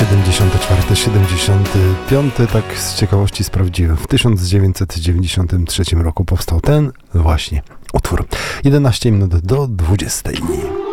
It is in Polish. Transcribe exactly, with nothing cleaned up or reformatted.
siedemdziesiąty czwarty siedemdziesiąty piąty, tak z ciekawości sprawdziłem. W tysiąc dziewięćset dziewięćdziesiątym trzecim roku powstał ten właśnie utwór. jedenaście minut do dwudziestej.